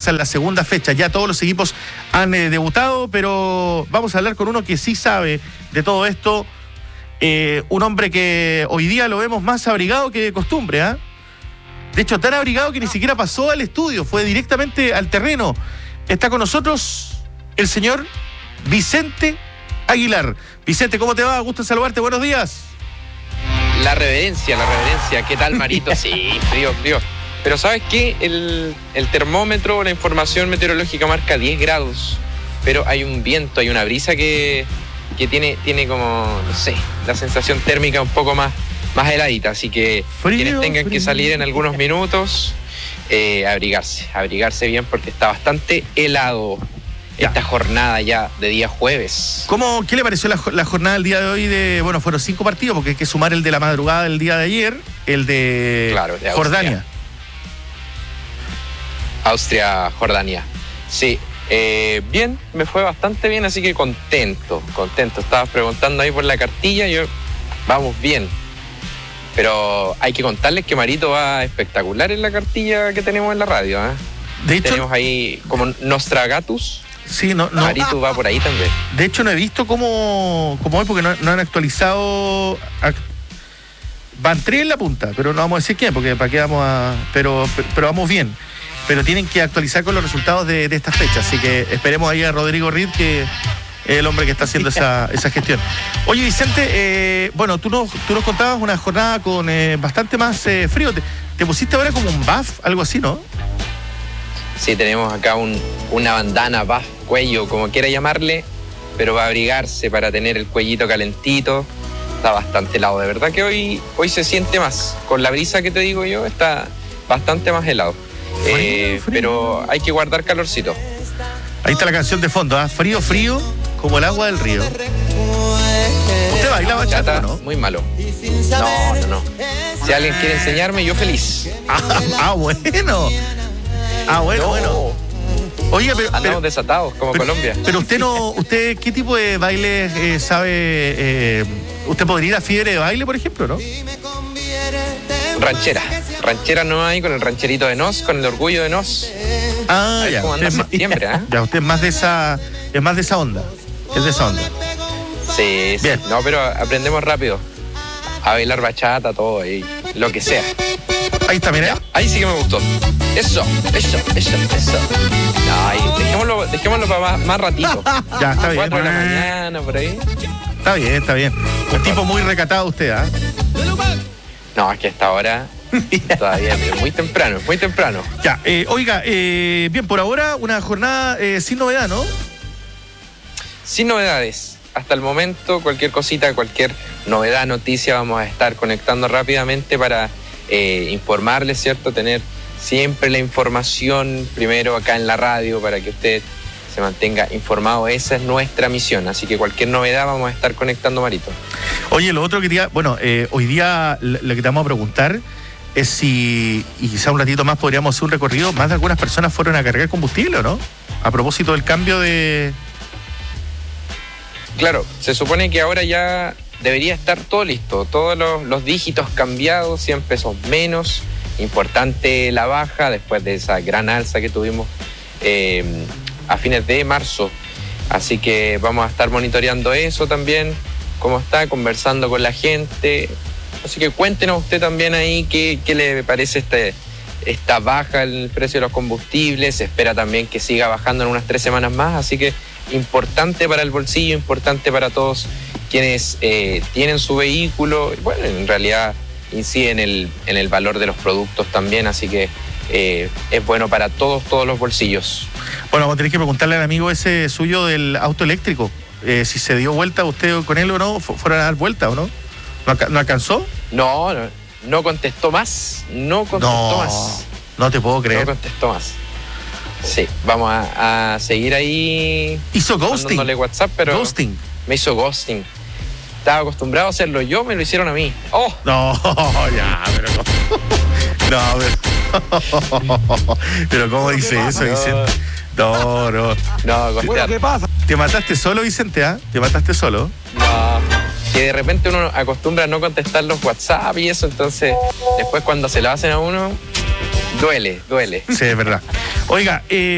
comienza la segunda fecha. Ya todos los equipos han debutado, pero vamos a hablar con uno que sí sabe de todo esto. Un hombre que hoy día lo vemos más abrigado que de costumbre, ¿ah? De hecho, tan abrigado que ni siquiera pasó al estudio, fue directamente al terreno. Está con nosotros el señor Vicente Aguilar. Vicente, ¿cómo te va? Gusto en saludarte, buenos días. La reverencia. ¿Qué tal, Marito? Sí, frío. Pero ¿sabes qué? El termómetro, la información meteorológica marca 10 grados, pero hay un viento, hay una brisa que tiene como, no sé, la sensación térmica un poco más heladita, así que quienes tengan que salir en algunos minutos, abrigarse bien porque está bastante helado esta jornada ya de día jueves. ¿Qué le pareció la jornada del día de hoy? Bueno, fueron 5 partidos, porque hay que sumar el de la madrugada del día de ayer, el de Jordania. Jordania. Sí, bien, me fue bastante bien, así que contento. Estabas preguntando ahí por la cartilla, vamos bien. Pero hay que contarles que Marito va espectacular en la cartilla que tenemos en la radio, ¿eh? De hecho, tenemos ahí como Nostragatus. Sí, no. Marito va por ahí también. De hecho, no he visto cómo hoy, porque no han actualizado. Van 3 en la punta, pero no vamos a decir quién, porque para qué vamos a. Pero vamos bien. Pero tienen que actualizar con los resultados de esta fecha. Así que esperemos ahí a Rodrigo Reed, que es el hombre que está haciendo esa gestión. Oye, Vicente, bueno, tú nos contabas una jornada con bastante más frío. ¿Te pusiste ahora como un buff, algo así, no? Sí, tenemos acá una bandana, buff, cuello, como quiera llamarle, pero va a abrigarse para tener el cuellito calentito. Está bastante helado, de verdad que hoy se siente más. Con la brisa que te digo yo, está bastante más helado. Frío. Pero hay que guardar calorcito. Ahí está la canción de fondo, ¿ah? Frío, como el agua del río. ¿Usted baila bachata, no? Muy malo. No. Si alguien quiere enseñarme, yo feliz. Bueno. Bueno. Oye, pero andamos desatados, como Colombia. Pero usted ¿qué tipo de baile sabe? ¿Usted podría ir a fiebre de baile, por ejemplo, no? Ranchera no hay, con el rancherito de Nos, con el orgullo de Nos. Ya. ¿Cómo anda en septiembre, ¿eh? Ya, usted es más de esa onda. Es de esa onda. Sí. Bien. No, pero aprendemos rápido. A bailar bachata, todo ahí, lo que sea. Ahí está, mira. Ahí sí que me gustó. Eso. Ay, dejémoslo para más ratito. Ya, está bien. 4 de la mañana, por ahí. Está bien. Un tipo muy recatado usted, ¿ah? No, es que hasta ahora todavía es muy temprano. Ya, oiga, bien, por ahora una jornada sin novedad, ¿no? Sin novedades. Hasta el momento, cualquier cosita, cualquier novedad, noticia, vamos a estar conectando rápidamente para informarles, ¿cierto? Tener siempre la información primero acá en la radio para que usted se mantenga informado. Esa es nuestra misión, así que cualquier novedad vamos a estar conectando, Marito. Oye, lo otro que quería, hoy día lo que te vamos a preguntar es si, y quizá un ratito más podríamos hacer un recorrido, más de algunas personas fueron a cargar combustible, ¿o no? A propósito del cambio de... Claro, se supone que ahora ya debería estar todo listo, todos los dígitos cambiados, 100 pesos menos. Importante la baja después de esa gran alza que tuvimos a fines de marzo. Así que vamos a estar monitoreando eso también, cómo está, conversando con la gente. Así que cuéntenos usted también ahí qué le parece esta baja en el precio de los combustibles. Se espera también que siga bajando en unas 3 semanas más, así que importante para el bolsillo, importante para todos quienes tienen su vehículo. Bueno, en realidad incide en el valor de los productos también, así que es bueno para todos los bolsillos. Bueno, vamos a tener que preguntarle al amigo ese suyo del auto eléctrico, si se dio vuelta usted con él o no, fueron a dar vuelta o no. ¿No alcanzó? No contestó más. No te puedo creer. No contestó más. Sí, vamos a seguir ahí. Hizo ghosting. Mandándole WhatsApp, pero ghosting. Me hizo ghosting. Estaba acostumbrado a hacerlo yo, me lo hicieron a mí. ¡Oh! No, ya, pero no. Pero ¿cómo dice eso, Vicente? No. Bueno, ¿qué pasa? ¿Te mataste solo, Vicente? ¿Te mataste solo? No, que de repente uno acostumbra a no contestar los WhatsApp y eso, entonces después cuando se lo hacen a uno, duele. Sí, es verdad. Oiga,